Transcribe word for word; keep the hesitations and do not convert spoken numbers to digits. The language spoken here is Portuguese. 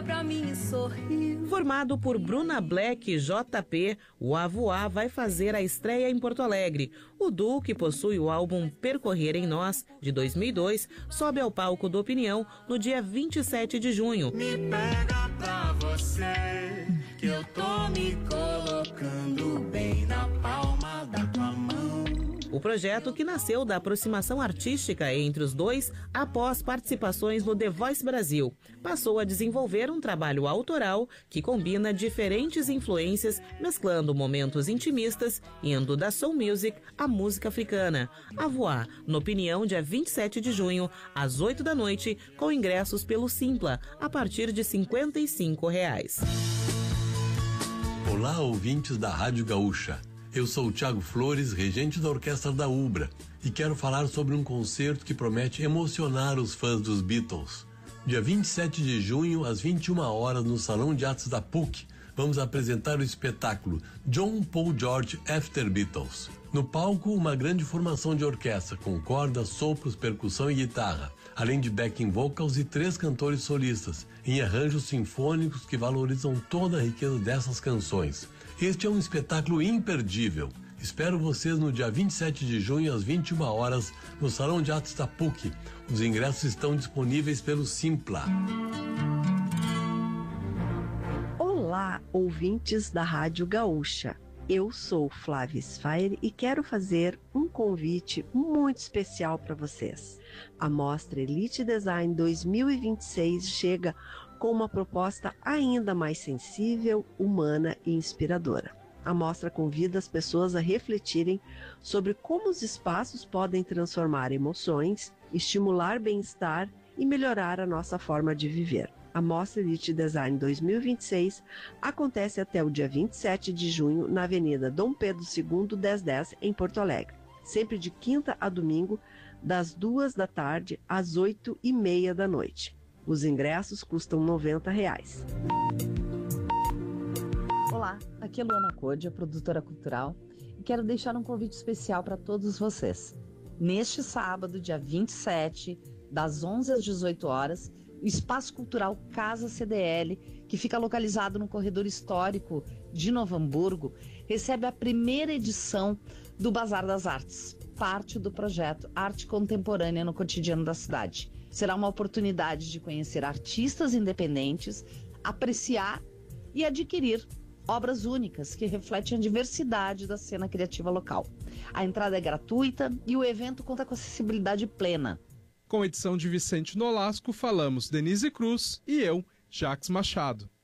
pra mim e sorriu. Formado por Bruna Black e J P, o Avoá vai fazer a estreia em Porto Alegre. O duo, que possui o álbum Percorrer em Nós, de dois mil e dois, sobe ao palco do Opinião no dia vinte e sete de junho. Me pega pra você, que eu tô me colocando bem na palma da tua mão. O projeto, que nasceu da aproximação artística entre os dois após participações no The Voice Brasil, passou a desenvolver um trabalho autoral que combina diferentes influências, mesclando momentos intimistas, indo da soul music à música africana. Avoá, no Opinião, dia vinte e sete de junho, às oito da noite, com ingressos pelo Simpla, a partir de cinquenta e cinco reais. Olá, ouvintes da Rádio Gaúcha. Eu sou o Thiago Flores, regente da Orquestra da Ubra, e quero falar sobre um concerto que promete emocionar os fãs dos Beatles. Dia vinte e sete de junho, às vinte e uma horas, no Salão de Atos da P U C, vamos apresentar o espetáculo John Paul George After Beatles. No palco, uma grande formação de orquestra, com cordas, sopros, percussão e guitarra, além de backing vocals e três cantores solistas, em arranjos sinfônicos que valorizam toda a riqueza dessas canções. Este é um espetáculo imperdível. Espero vocês no dia vinte e sete de junho, às vinte e uma horas, no Salão de Atos da P U C. Os ingressos estão disponíveis pelo Simpla. Olá, ouvintes da Rádio Gaúcha. Eu sou Flávia Sfair e quero fazer um convite muito especial para vocês. A Mostra Elite Design dois mil e vinte e seis chega com uma proposta ainda mais sensível, humana e inspiradora. A mostra convida as pessoas a refletirem sobre como os espaços podem transformar emoções, estimular bem-estar e melhorar a nossa forma de viver. A Mostra Elite Design dois mil e vinte e seis acontece até o dia vinte e sete de junho na Avenida Dom Pedro segundo, mil e dez, em Porto Alegre. Sempre de quinta a domingo, das duas da tarde às oito e meia da noite. Os ingressos custam noventa reais. Olá, aqui é Luana Code, a produtora cultural, e quero deixar um convite especial para todos vocês. Neste sábado, dia vinte e sete, das onze às dezoito horas, o Espaço Cultural Casa C D L, que fica localizado no corredor histórico de Novo Hamburgo, recebe a primeira edição do Bazar das Artes, parte do projeto Arte Contemporânea no Cotidiano da Cidade. Será uma oportunidade de conhecer artistas independentes, apreciar e adquirir obras únicas que refletem a diversidade da cena criativa local. A entrada é gratuita e o evento conta com acessibilidade plena. Com edição de Vicente Nolasco, falamos Denise Cruz e eu, Jacques Machado.